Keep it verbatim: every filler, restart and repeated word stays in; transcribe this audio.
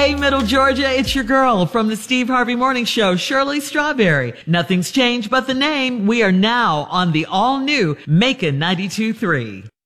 Hey, Middle Georgia, it's your girl from the Steve Harvey Morning Show, Shirley Strawberry. Nothing's changed but the name. We are now on the all-new Macon ninety-two point three.